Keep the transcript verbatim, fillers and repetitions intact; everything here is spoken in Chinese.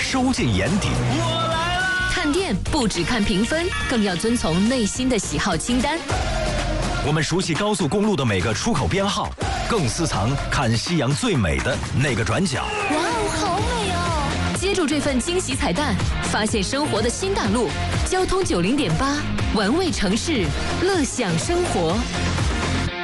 收进眼底。 我来啦！ 看店不只看评分，更要遵从内心的喜好清单。 我们熟悉高速公路的每个出口编号，更私藏看夕阳最美的那个转角。 哇哦，好美哦！接住这份惊喜彩蛋，发现生活的新大陆。交通九零点八，玩味城市，乐享生活。